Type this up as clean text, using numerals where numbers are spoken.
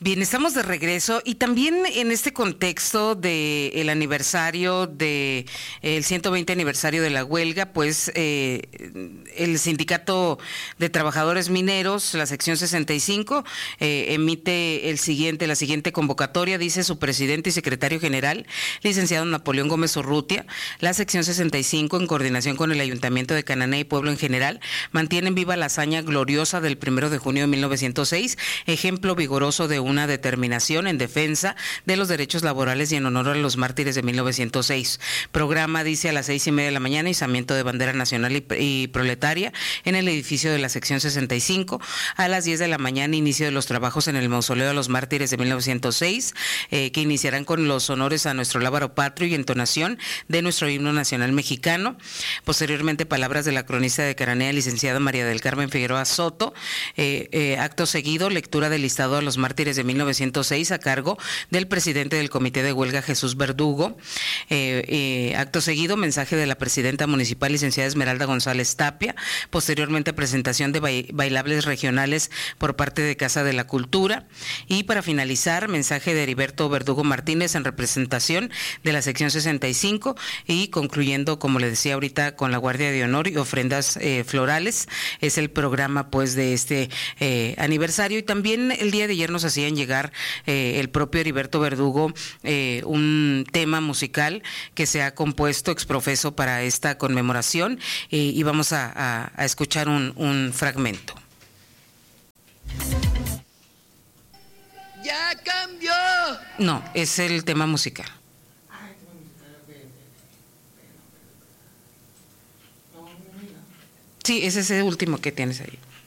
Bien, estamos de regreso y también en este contexto del aniversario el 120 aniversario de la huelga, pues el Sindicato de Trabajadores Mineros, la sección 65, emite la siguiente convocatoria, dice su presidente y secretario general, licenciado Napoleón Gómez Urrutia. La sección 65, en coordinación con el Ayuntamiento de Cananea y pueblo en general, mantienen viva la hazaña gloriosa del 1 de junio de 1906, ejemplo vigoroso de una determinación en defensa de los derechos laborales y en honor a los mártires de 1906. Programa, dice, a las 6:30 de la mañana, izamiento de bandera nacional y proletaria en el edificio de la sección 65. A las 10 de la mañana, inicio de los trabajos en el mausoleo a los mártires de 1906, que iniciarán con los honores a nuestro lábaro patrio y entonación de nuestro himno nacional mexicano. Posteriormente, palabras de la cronista de Cananea, licenciada María del Carmen Figueroa Soto. Acto seguido, lectura del listado a los mártires de 1906 a cargo del presidente del Comité de Huelga, Jesús Verdugo. Acto seguido, mensaje de la presidenta municipal, licenciada Esmeralda González Tapia. Posteriormente, presentación de bailables regionales por parte de Casa de la Cultura. Y para finalizar, mensaje de Heriberto Verdugo Martínez en representación de la sección 65 y concluyendo, como le decía ahorita, con la Guardia de Honor y ofrendas florales. Es el programa pues de este aniversario. Y también el día de ayer nos hacían llegar el propio Heriberto Verdugo un tema musical que se ha compuesto exprofeso para esta conmemoración y vamos a escuchar un fragmento. ¡Ya cambió! No, es el tema musical. Sí, ese es el último que tienes ahí.